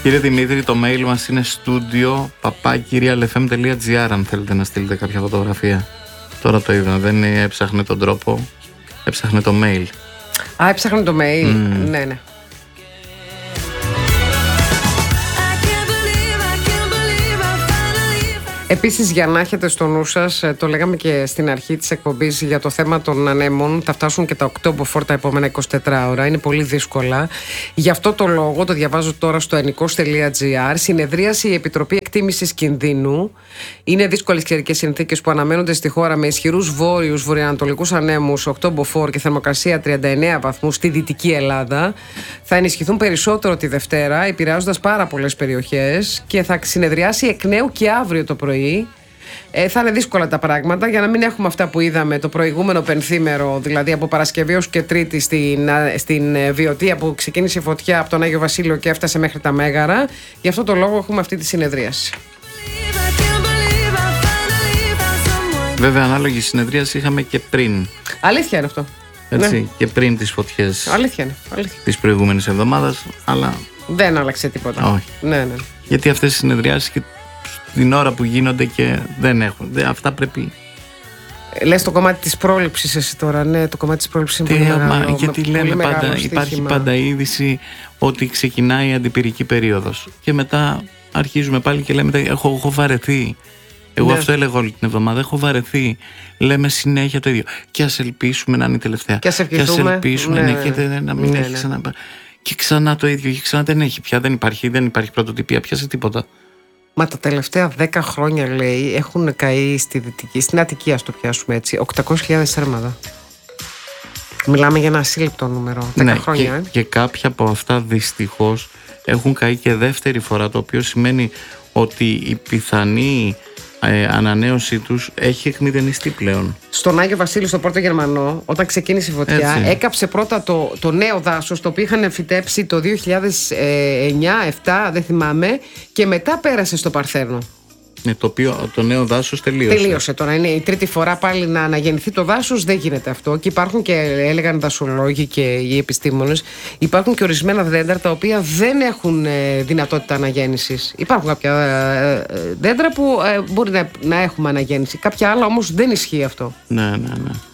Κύριε Δημήτρη, το mail μας είναι studio@realfm.gr αν θέλετε να στείλετε κάποια φωτογραφία. Τώρα το είδα, δεν έψαχνε τον τρόπο, έψαχνε το mail. Α, έψαχνε το mail. Ναι. Επίσης, για να έχετε στο νου σας, το λέγαμε και στην αρχή της εκπομπής για το θέμα των ανέμων, θα φτάσουν και τα Octobofor τα επόμενα 24 ώρα, είναι πολύ δύσκολα. Γι' αυτό το λόγο, το διαβάζω τώρα στο ennikos.gr, συνεδρίασε η Επιτροπή Εκτίμησης Κινδύνου. Είναι δύσκολες καιρικές συνθήκες που αναμένονται στη χώρα με ισχυρούς βόρειους βορειοανατολικούς ανέμους, Octobofor και θερμοκρασία 39 βαθμούς στη Δυτική Ελλάδα. Θα ενισχυθούν περισσότερο τη Δευτέρα, επηρεάζοντας πάρα πολλές περιοχές και θα συνεδριάσει εκ νέου και αύριο το πρωί. Θα είναι δύσκολα τα πράγματα για να μην έχουμε αυτά που είδαμε το προηγούμενο πενθήμερο, δηλαδή από Παρασκευή ως και Τρίτη στην Βιωτία που ξεκίνησε η φωτιά από τον Άγιο Βασίλειο και έφτασε μέχρι τα Μέγαρα. Γι' αυτό το λόγο έχουμε αυτή τη συνεδρίαση. Βέβαια, ανάλογη συνεδρίαση είχαμε και πριν. Αλήθεια είναι αυτό. Έτσι, Ναι. και πριν τις φωτιές της προηγούμενης εβδομάδας, αλλά δεν άλλαξε τίποτα. όχι. Ναι. Γιατί αυτές οι συνεδριάσεις και την ώρα που γίνονται και δεν έχουν. Αυτά πρέπει. Λες το κομμάτι της πρόληψης εσύ τώρα. Ναι, το κομμάτι της πρόληψης είναι πολύ μεγάλο. Γιατί λέμε πάντα, υπάρχει πάντα είδηση ότι ξεκινάει η αντιπυρική περίοδος. Και μετά αρχίζουμε πάλι και λέμε έχω βαρεθεί. Εγώ αυτό έλεγα όλη την εβδομάδα. Έχω βαρεθεί. Λέμε συνέχεια το ίδιο. Και ας ελπίσουμε να είναι η τελευταία. Και ας ελπίσουμε και να μην έχει ξανά. Και ξανά το ίδιο. Και ξανά δεν έχει πια. Δεν υπάρχει πρωτοτυπία πια σε τίποτα. Μα τα τελευταία 10 χρόνια, λέει, έχουν καεί στην Αττική, ας το πιάσουμε έτσι, 800.000 θέρματα. Μιλάμε για ένα ασύλληπτο νούμερο. 10 χρόνια. Και κάποια από αυτά δυστυχώς έχουν καεί και δεύτερη φορά, το οποίο σημαίνει ότι η πιθανή ανανέωσή τους έχει εκμηδενιστεί πλέον. Στον Άγιο Βασίλειο, στο Πόρτο Γερμανό, όταν ξεκίνησε η φωτιά, έκαψε πρώτα το νέο δάσος, το οποίο είχαν φυτέψει το 2009-2007, δεν θυμάμαι, και μετά πέρασε στο Παρθένο. Το οποίο το νέο δάσος τελείωσε. Τώρα. Είναι η τρίτη φορά πάλι να αναγεννηθεί το δάσος. Δεν γίνεται αυτό. Και υπάρχουν και, έλεγαν δασολόγοι και οι επιστήμονες, υπάρχουν και ορισμένα δέντρα τα οποία δεν έχουν δυνατότητα αναγέννησης. Υπάρχουν κάποια δέντρα που μπορεί να έχουμε αναγέννηση. Κάποια άλλα όμως δεν ισχύει αυτό. Ναι.